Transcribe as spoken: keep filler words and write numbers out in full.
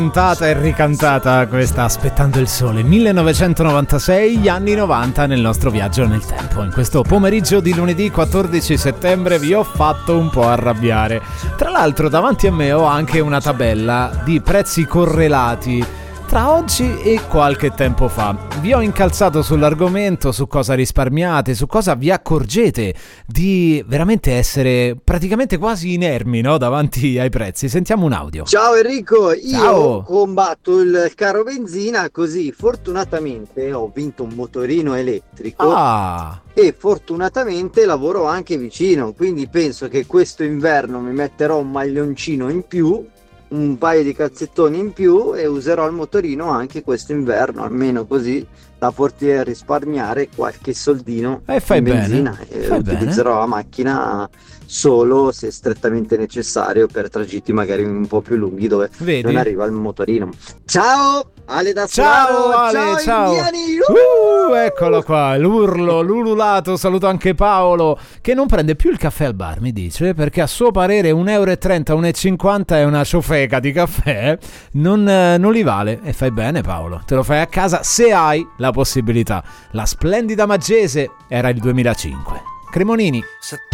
Cantata e ricantata questa Aspettando il sole, millenovecentonovantasei, gli anni novanta nel nostro viaggio nel tempo. In questo pomeriggio di lunedì quattordici settembre vi ho fatto un po' arrabbiare. Tra l'altro davanti a me ho anche una tabella di prezzi correlati tra oggi e qualche tempo fa. Vi ho incalzato sull'argomento, su cosa risparmiate, su cosa vi accorgete di veramente essere praticamente quasi inermi, no? Davanti ai prezzi. Sentiamo un audio. Ciao Enrico, io Ciao. combatto il caro benzina, così fortunatamente ho vinto un motorino elettrico. Ah, E fortunatamente lavoro anche vicino, quindi penso che questo inverno mi metterò un maglioncino in più, un paio di calzettoni in più e userò il motorino anche questo inverno, almeno così da poter risparmiare qualche soldino e fai in benzina. bene. E Fai utilizzerò bene. la macchina solo se strettamente necessario per tragitti magari un po' più lunghi dove Vedi? non arriva il motorino. Ciao Ale da Ciao Solano, Ale, ciao. indiani! Uh, eccolo qua, l'urlo, l'ululato. Saluto anche Paolo che non prende più il caffè al bar, mi dice, perché a suo parere un euro e trenta, un euro e cinquanta è una ciofeca di caffè, non, eh, non li vale. E fai bene Paolo, te lo fai a casa se hai la possibilità. La splendida Maggese era il duemilacinque. Cremonini.